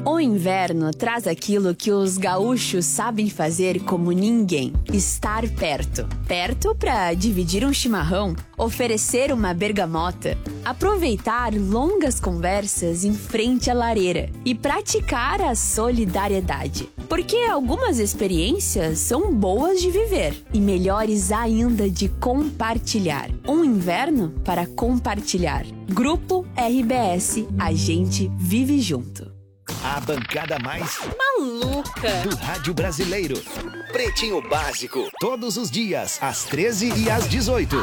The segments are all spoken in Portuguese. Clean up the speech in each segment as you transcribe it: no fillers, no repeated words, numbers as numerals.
O inverno traz aquilo que os gaúchos sabem fazer como ninguém: estar perto. Perto para dividir um chimarrão, oferecer uma bergamota, aproveitar longas conversas em frente à lareira e praticar a solidariedade. Porque algumas experiências são boas de viver e melhores ainda de compartilhar. Um inverno para compartilhar. Grupo RBS, a gente vive junto. A bancada mais maluca do rádio brasileiro. Pretinho Básico, todos os dias, às 13 e às 18.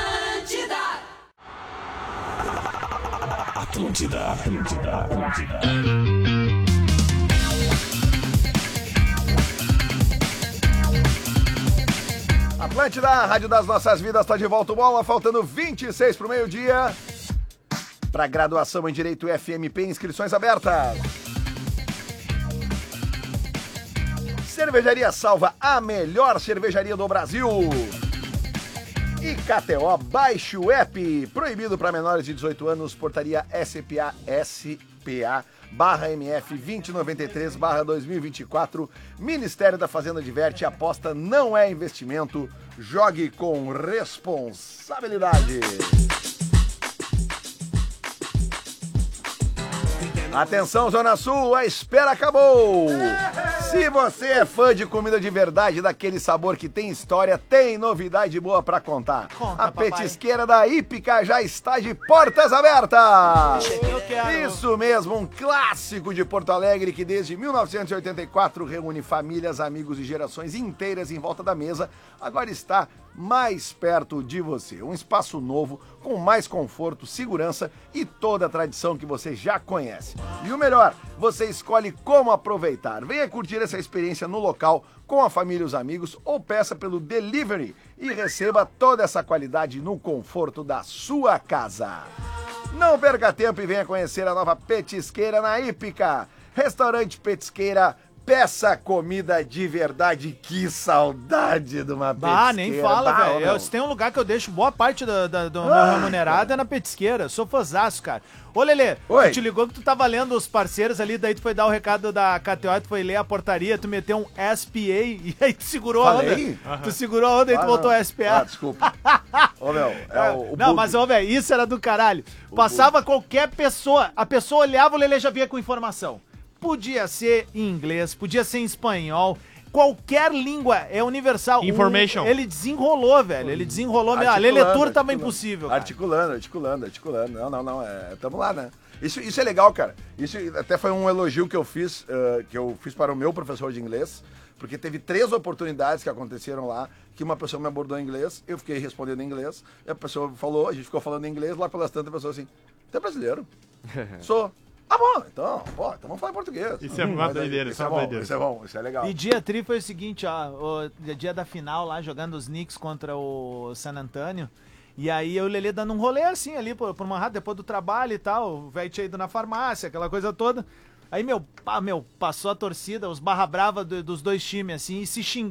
Atlântida. Atlântida, a rádio das nossas vidas, está de volta. Bola, faltando 26 para o meio-dia. Para graduação em Direito FMP, inscrições abertas. Cervejaria Salva, a melhor cervejaria do Brasil. E KTO, baixe o app. Proibido para menores de 18 anos, portaria SPA/MF 2093/2024. Ministério da Fazenda adverte: aposta não é investimento. Jogue com responsabilidade. Atenção, Zona Sul, a espera acabou! Se você é fã de comida de verdade, daquele sabor que tem história, tem novidade boa pra contar. A petisqueira da Hípica já está de portas abertas! Isso mesmo, um clássico de Porto Alegre que desde 1984 reúne famílias, amigos e gerações inteiras em volta da mesa, agora está mais perto de você. Um espaço novo, com mais conforto, segurança e toda a tradição que você já conhece. E o melhor, você escolhe como aproveitar. Venha curtir essa experiência no local, com a família e os amigos, ou peça pelo delivery e receba toda essa qualidade no conforto da sua casa. Não perca tempo e venha conhecer a nova petisqueira na Hípica. Restaurante Petisqueira. Peça comida de verdade. Que saudade de uma petisqueira. Ah, nem fala, velho. Se tem um lugar que eu deixo boa parte do meu remunerado é na petisqueira. Sou fãzaço, cara. Ô, Lelê, tu te ligou que tu tava lendo os parceiros ali, daí tu foi dar o recado da KTO, tu foi ler a portaria, tu meteu um SPA e aí tu segurou a onda. Tu segurou a onda e tu voltou a SPA. Ah, desculpa. Ô, meu, não, mas, ô, velho, isso era do caralho. Passava qualquer pessoa, a pessoa olhava, o Lelê já vinha com informação. Podia ser em inglês, podia ser em espanhol, qualquer língua é universal. Information. Ele desenrolou, velho. Ele desenrolou. A Leletura tava impossível. Cara. Articulando. Não. Tamo lá, né? Isso é legal, cara. Isso até foi um elogio que eu fiz para o meu professor de inglês, porque teve 3 oportunidades que aconteceram lá, que uma pessoa me abordou em inglês, eu fiquei respondendo em inglês, e a pessoa falou, a gente ficou falando em inglês, lá pelas tantas, a pessoa assim: "Você é brasileiro?" Sou. Ah, bom, então vamos falar em português. Isso é uma doideira, isso é bom, isso é legal. E dia tri foi o seguinte, ó, o dia da final lá, jogando os Knicks contra o San Antonio, e aí eu e o Lelê dando um rolê assim ali, por uma rádio, depois do trabalho e tal, o velho tinha ido na farmácia, aquela coisa toda. Aí, passou a torcida, os barra brava dos dois times, assim, e se xingando.